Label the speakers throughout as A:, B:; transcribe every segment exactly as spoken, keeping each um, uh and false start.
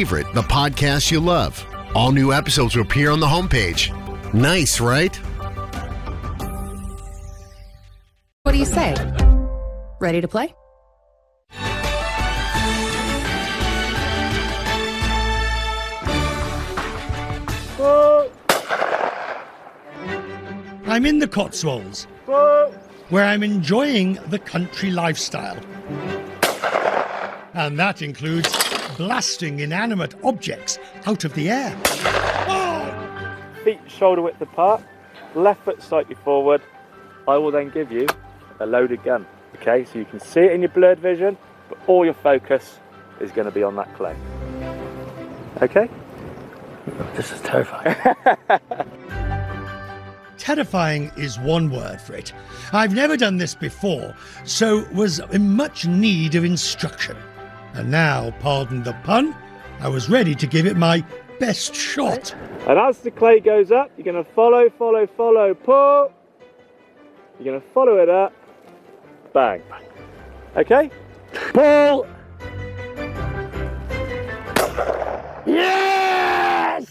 A: favorite, the podcast you love. All new episodes will appear on the homepage. Nice, right?
B: What do you say? Ready to play?
C: Whoa.
D: I'm in the Cotswolds,
C: Whoa.
D: where I'm enjoying the country lifestyle. And that includes blasting inanimate objects out of the air. Oh!
C: Feet shoulder width apart, left foot slightly forward. I will then give you a loaded gun. Okay, so you can see it in your blurred vision, but all your focus is going to be on that clay. Okay?
E: This is terrifying.
D: Terrifying is one word for it. I've never done this before, so was in much need of instruction. And now, pardon the pun, I was ready to give it my best shot.
C: And as the clay goes up, you're going to follow, follow, follow, pull. You're going to follow it up. Bang. Okay?
E: Pull! Yes!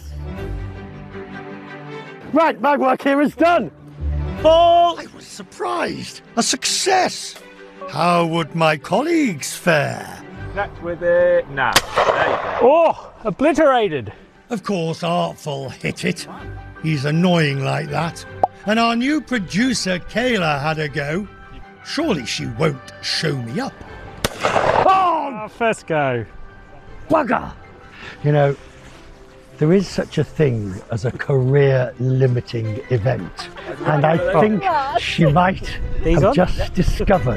E: Right, my work here is done. Pull!
D: I was surprised. A success. How would my colleagues fare?
C: Connect with it now. There you go.
E: Oh, obliterated.
D: Of course, Artful hit it. He's annoying like that. And our new producer, Kayla, had a go. Surely she won't show me up.
E: Oh,
F: first go.
E: Bugger! You know, there is such a thing as a career-limiting event. And I think she might
F: These
E: have
F: on?
E: just discovered.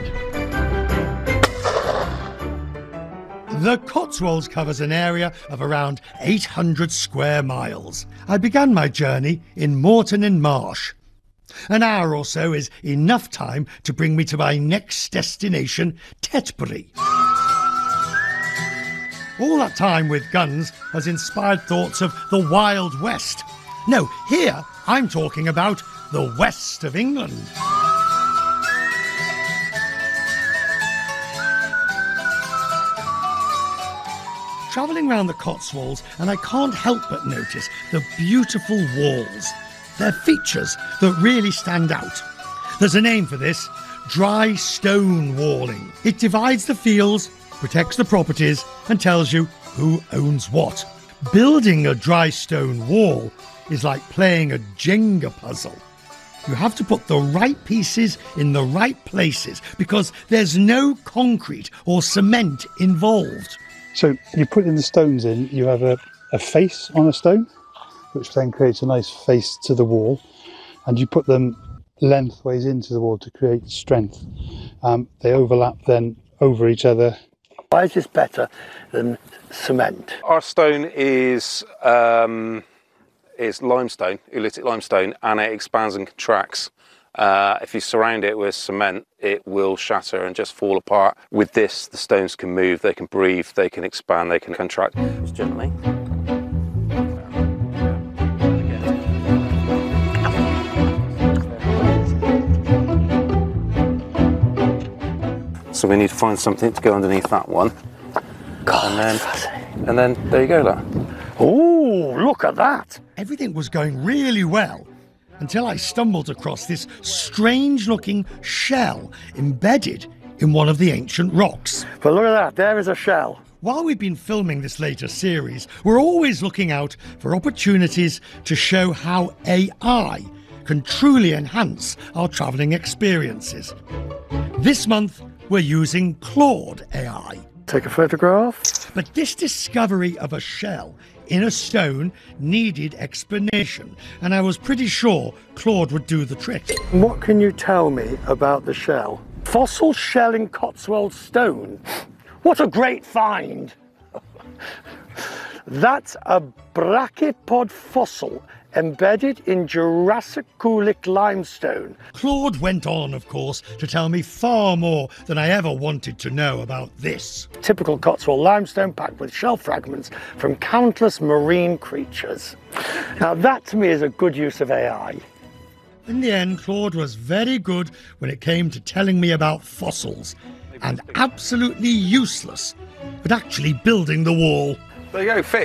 D: The Cotswolds covers an area of around eight hundred square miles. I began my journey in Moreton in Marsh. An hour or so is enough time to bring me to my next destination, Tetbury. All that time with guns has inspired thoughts of the Wild West. No, here I'm talking about the west of England. Travelling round the Cotswolds, and I can't help but notice the beautiful walls. They're features that really stand out. There's a name for this, dry stone walling. It divides the fields, protects the properties, and tells you who owns what. Building a dry stone wall is like playing a Jenga puzzle. You have to put the right pieces in the right places because there's no concrete or cement involved.
G: So you put in the stones in, you have a, a face on a stone, which then creates a nice face to the wall, and you put them lengthways into the wall to create strength. Um, they overlap then over each other.
E: Why is this better than cement?
H: Our stone is um, is limestone, oolitic limestone, and it expands and contracts. Uh, if you surround it with cement, it will shatter and just fall apart. With this, the stones can move, they can breathe, they can expand, they can contract. Just gently. So we need to find something to go underneath that one.
E: God,
H: and then, and then there you go, look.
E: Oh, look at that.
D: Everything was going really well until I stumbled across this strange-looking shell embedded in one of the ancient rocks.
E: But look at that, there is a shell.
D: While we've been filming this later series, we're always looking out for opportunities to show how A I can truly enhance our travelling experiences. This month, we're using Claude A I.
E: Take a photograph.
D: But this discovery of a shell in a stone needed explanation, and I was pretty sure Claude would do the trick.
E: What can you tell me about the shell? Fossil shell in Cotswold stone. What a great find! That's a brachipod fossil embedded in Jurassic-Kulik limestone.
D: Claude went on, of course, to tell me far more than I ever wanted to know about this.
E: Typical Cotswold limestone packed with shell fragments from countless marine creatures. Now that to me is a good use of A I.
D: In the end, Claude was very good when it came to telling me about fossils, and absolutely useless at actually building the wall.
H: There you go, fit.